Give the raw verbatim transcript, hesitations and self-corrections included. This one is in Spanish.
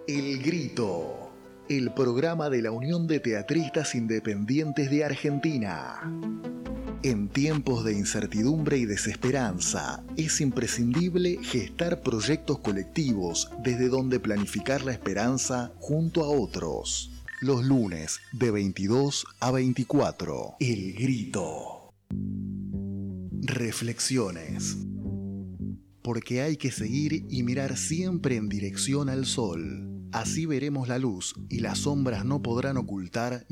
El Grito, el programa de la Unión de Teatristas Independientes de Argentina. En tiempos de incertidumbre y desesperanza, es imprescindible gestar proyectos colectivos desde donde planificar la esperanza junto a otros. Los lunes de veintidós a veinticuatro. El Grito. Reflexiones. Porque hay que seguir y mirar siempre en dirección al sol. Así veremos la luz y las sombras no podrán ocultar